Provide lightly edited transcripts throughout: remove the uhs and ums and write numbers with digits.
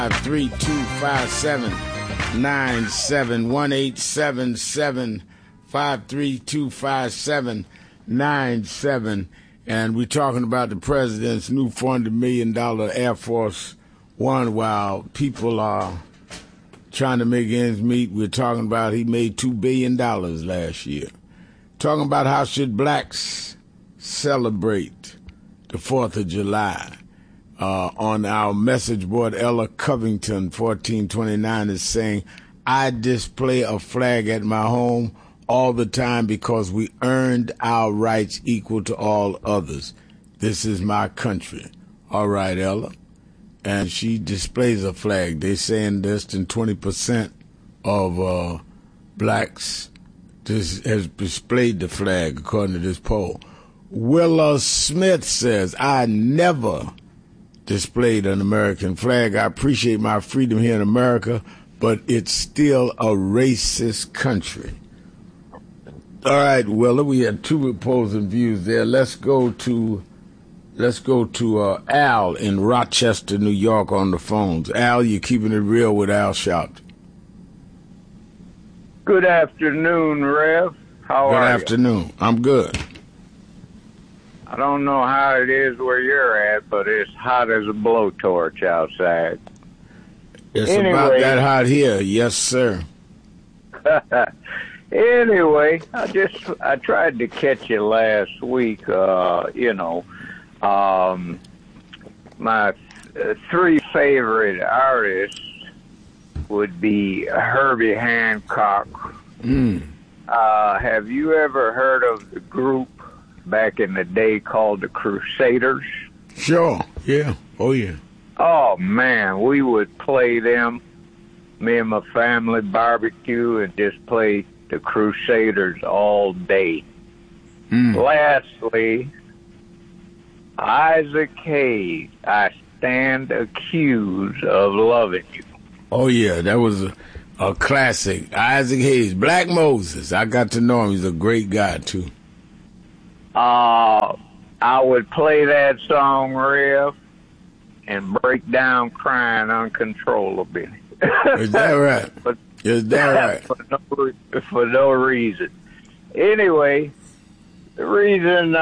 5325797 and we're talking about the president's new $400 million Air Force One while people are trying to make ends meet. We're talking about he made $2 billion last year. Talking about how should blacks celebrate the 4th of July. On our message board, Ella Covington, 1429, is saying, I display a flag at my home all the time because we earned our rights equal to all others. This is my country. All right, Ella. And she displays a flag. They're saying less than 20% of blacks has displayed the flag, according to this poll. Willa Smith says, I never displayed an American flag. I appreciate my freedom here in America, but it's still a racist country. All right, Willa, we had two opposing views there. Let's go to Al in Rochester, New York on the phones. Al, you're keeping it real with Al Sharpton. Good afternoon, Rev. How are you? Good afternoon. I'm good. I don't know how it is where you're at, but it's hot as a blowtorch outside. It's about that hot here. Yes, sir. Anyway, I tried to catch you last week. My three favorite artists would be Herbie Hancock. Have you ever heard of the group back in the day called the Crusaders? Sure, yeah. Oh, yeah. Oh, man, we would play them, me and my family barbecue, and just play the Crusaders all day. Lastly, Isaac Hayes, I stand accused of loving you. Oh, yeah, that was a classic. Isaac Hayes, Black Moses. I got to know him. He's a great guy, too. I would play that song, Rev, and break down crying uncontrollably. Is that right? Is that right? For no reason. Anyway, the reason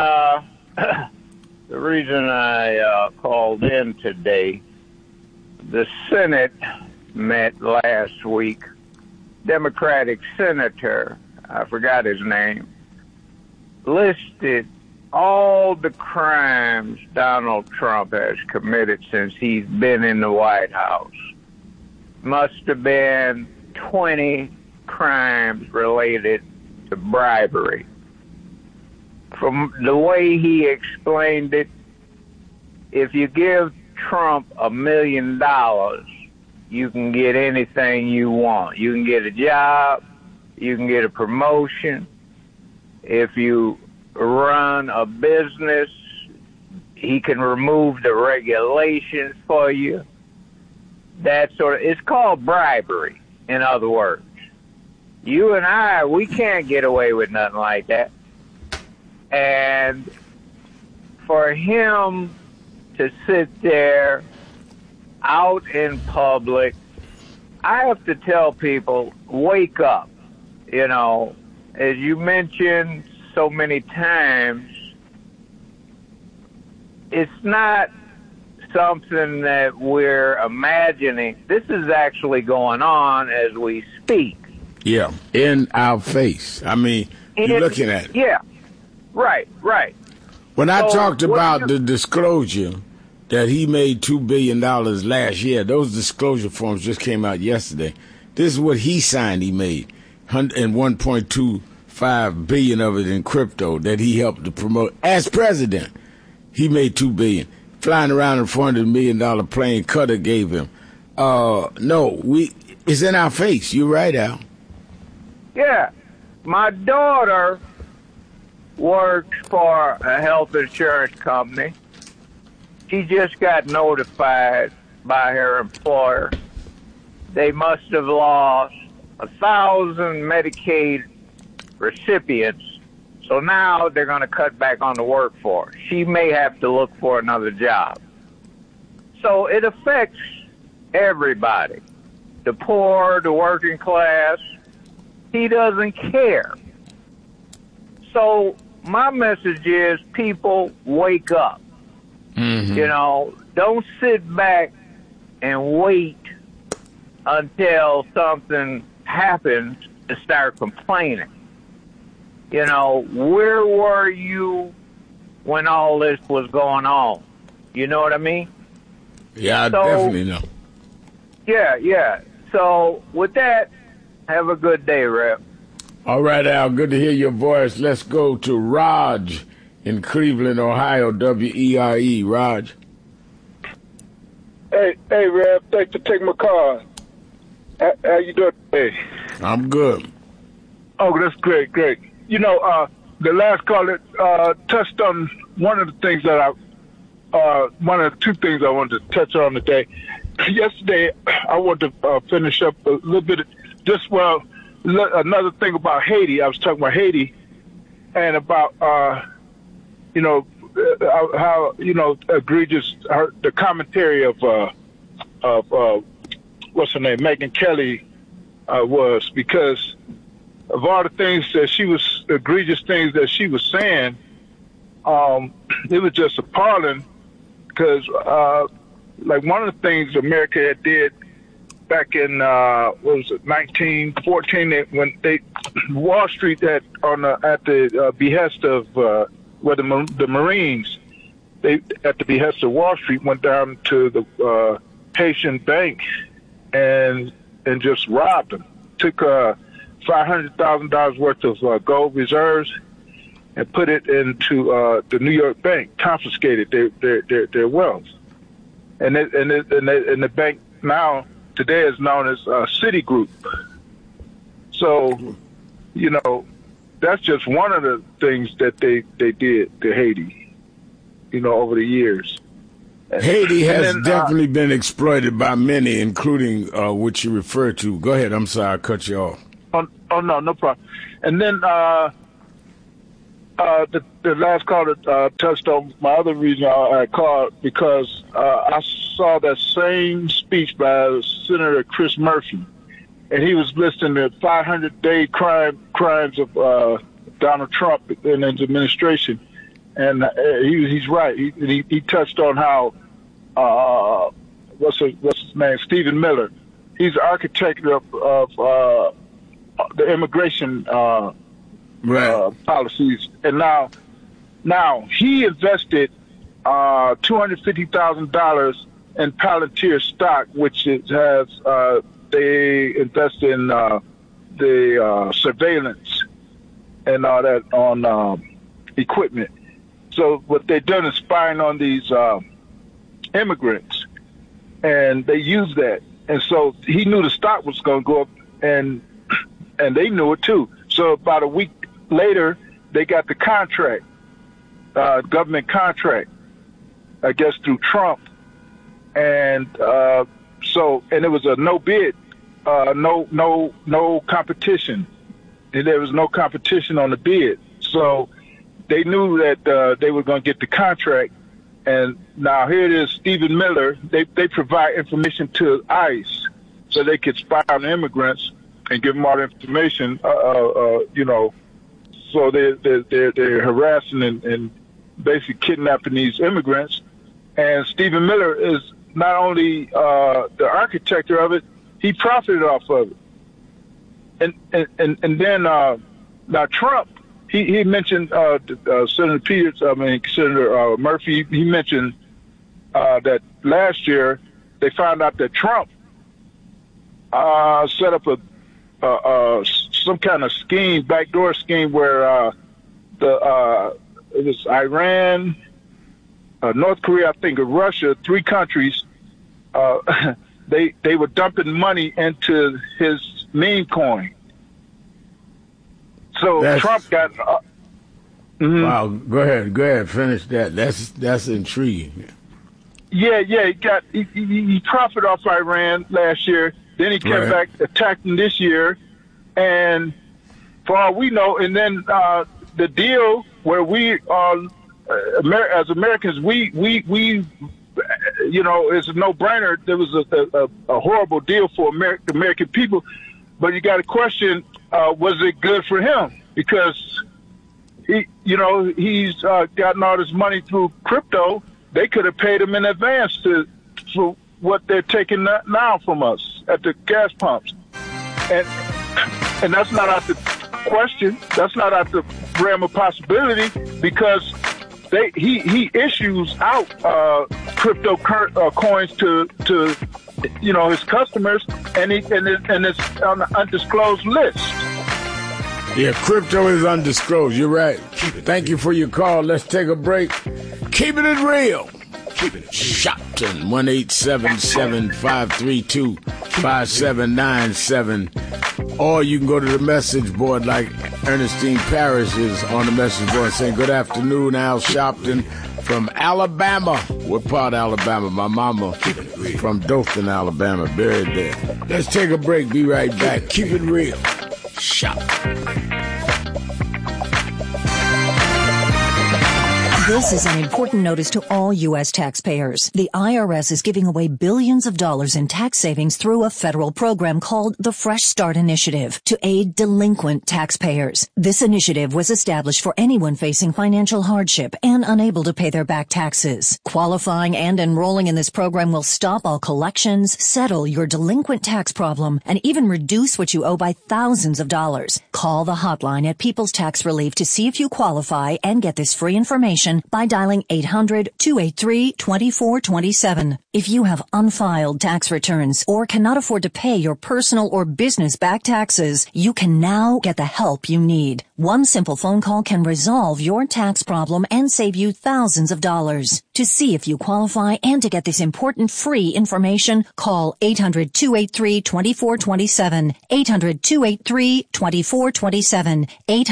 I called in today, the Senate met last week. Democratic senator, I forgot his name, listed all the crimes Donald Trump has committed since he's been in the White House. Must have been 20 crimes related to bribery. From the way he explained it, if you give Trump $1 million, you can get anything you want. You can get a job, you can get a promotion. If you run a business, he can remove the regulations for you. It's called bribery, in other words. You and I, we can't get away with nothing like that. And for him to sit there out in public, I have to tell people, wake up. You know, as you mentioned so many times, it's not something that we're imagining. This is actually going on as we speak. Yeah, in our face. I mean, you're looking at it. Yeah, right. When I talked about the disclosure that he made $2 billion last year, those disclosure forms just came out yesterday. This is what he signed he made, and $1.25 billion of it in crypto that he helped to promote. As president, he made $2 billion. Flying around in a $400 million plane Qatar gave him. It's in our face. You're right, Al. Yeah. My daughter works for a health insurance company. She just got notified by her employer. They must have lost 1,000 Medicaid recipients. So now they're going to cut back on the workforce. She may have to look for another job. So it affects everybody, the poor, the working class. He doesn't care. So my message is, people, wake up. Mm-hmm. You know, don't sit back and wait until something happens to start complaining. You know, where were you when all this was going on? You know what I mean? Yeah, I definitely know. Yeah. So with that, have a good day, Rep. All right, Al, good to hear your voice. Let's go to Raj in Cleveland, Ohio, WERE. Raj. Hey, Rep, thanks for taking my call. How you doing today? I'm good. Oh, that's great. You know, the last caller touched on one of the things that one of the two things I wanted to touch on today. Yesterday, I wanted to finish up a little bit, another thing about Haiti. I was talking about Haiti and about, you know, how, you know, egregious the commentary of what's her name, Megyn Kelly was, because of all the things that she was, egregious things that she was saying. It was just appalling because, like, one of the things America had did back in, 1914, when Wall Street had at the behest of, the Marines, they, at the behest of Wall Street, went down to the Haitian bank and just robbed them. Took $500,000 worth of gold reserves and put it into the New York bank, confiscated their wealth. And the bank now today is known as Citigroup. So, you know, that's just one of the things that they did to Haiti, you know, over the years. Haiti has definitely been exploited by many, including what you referred to. Go ahead. I'm sorry, I cut you off. Oh no, no problem. And then the last caller touched on my other reason I called, because I saw that same speech by Senator Chris Murphy, and he was listing the 500-day crimes of Donald Trump and his administration. And he's right. He touched on how what's his name, Stephen Miller. He's the architect of the immigration policies, and now he invested $250,000 in Palantir stock, which has they invest in the surveillance and all that on equipment. So what they've done is spying on these immigrants, and they use that. And so he knew the stock was going to go up, and they knew it too. So about a week later, they got the contract, government contract, I guess through Trump, and and it was a no bid, no competition. And there was no competition on the bid, so they knew that they were going to get the contract. And now here it is, Stephen Miller. They provide information to ICE so they could spy on the immigrants and give them all the information. You know, so they're harassing and basically kidnapping these immigrants. And Stephen Miller is not only the architect of it, he profited off of it. And then now Trump, he mentioned Senator Senator Murphy. He mentioned that last year they found out that Trump set up some kind of scheme, backdoor scheme, where it was Iran, North Korea, I think, and Russia, 3 countries. They were dumping money into his meme coin. So Trump got. Wow, go ahead, finish that. That's intriguing. Yeah, he profited off Iran last year. Then he came back attacking this year, and for all we know, and then the deal where we are as Americans, we it's a no-brainer. There was a horrible deal for the American people, but you got to question, was it good for him? Because he's gotten all this money through crypto. They could have paid him in advance for what they're taking now from us at the gas pumps, and that's not out the question. That's not out the realm of possibility, because he issues out crypto coins to his customers, and it's on an undisclosed list. Yeah, crypto is undisclosed. You're right. Thank you for your call. Let's take a break. Keeping it real. Shopton, 1-877-532-5797. Or you can go to the message board like Ernestine Parrish is on the message board saying, good afternoon, Al Shopton from Alabama. What part of Alabama? My mama from Dothan, Alabama, buried there. Let's take a break. Be right back. Keep it real. Shopton. This is an important notice to all U.S. taxpayers. The IRS is giving away billions of dollars in tax savings through a federal program called the Fresh Start Initiative to aid delinquent taxpayers. This initiative was established for anyone facing financial hardship and unable to pay their back taxes. Qualifying and enrolling in this program will stop all collections, settle your delinquent tax problem, and even reduce what you owe by thousands of dollars. Call the hotline at People's Tax Relief to see if you qualify and get this free information by dialing 800-283-2427. If you have unfiled tax returns or cannot afford to pay your personal or business back taxes, you can now get the help you need. One simple phone call can resolve your tax problem and save you thousands of dollars. To see if you qualify and to get this important free information, call 800-283-2427, 800-283-2427,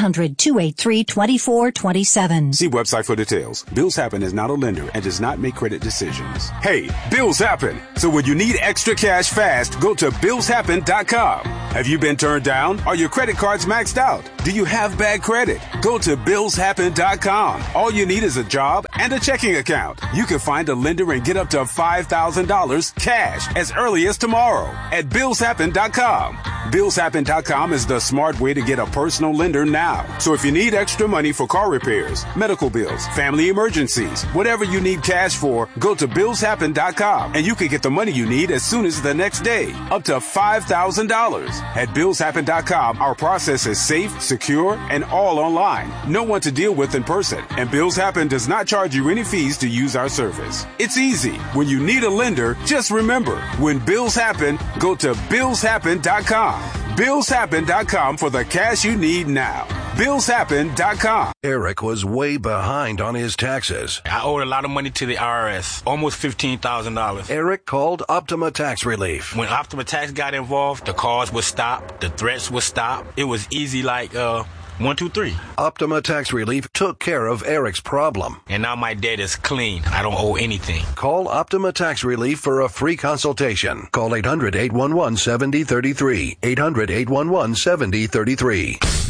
800-283-2427. See website for details. Bills Happen is not a lender and does not make credit decisions. Hey, bills happen. So when you need extra cash fast, go to BillsHappen.com. Have you been turned down? Are your credit cards maxed out? Do you have bad credit? Go to BillsHappen.com. All you need is a job and a checking account. You can find a lender and get up to $5,000 cash as early as tomorrow at BillsHappen.com. BillsHappen.com is the smart way to get a personal lender now. So if you need extra money for car repairs, medical bills, family emergencies, whatever you need cash for, go to BillsHappen.com and you can get the money you need as soon as the next day, up to $5,000. At BillsHappen.com, our process is safe, secure, and all online. No one to deal with in person. And Bills Happen does not charge you any fees to use our service. It's easy. When you need a lender, just remember, when bills happen, go to BillsHappen.com. BillsHappen.com for the cash you need now. BillsHappen.com. Eric was way behind on his taxes. I owed a lot of money to the IRS, almost $15,000. Eric called Optima Tax Relief. When Optima Tax got involved, the calls would stop, the threats would stop. It was easy like 1, 2, 3. Optima Tax Relief took care of Eric's problem. And now my debt is clean. I don't owe anything. Call Optima Tax Relief for a free consultation. Call 800-811-7033. 800-811-7033.